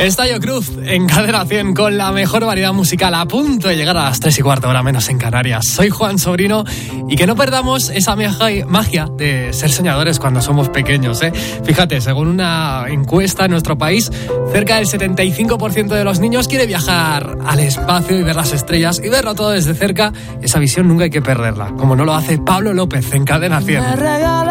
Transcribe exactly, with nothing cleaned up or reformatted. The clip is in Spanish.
Estayo Cruz en Cadena cien con la mejor variedad musical a punto de llegar a las tres y cuarto, hora menos en Canarias. Soy Juan Sobrino y que no perdamos esa magia de ser soñadores cuando somos pequeños, ¿eh? Fíjate, según una encuesta en nuestro país, cerca del setenta y cinco por ciento de los niños quiere viajar al espacio y ver las estrellas y verlo todo desde cerca. Esa visión nunca hay que perderla, como no lo hace Pablo López en Cadena cien.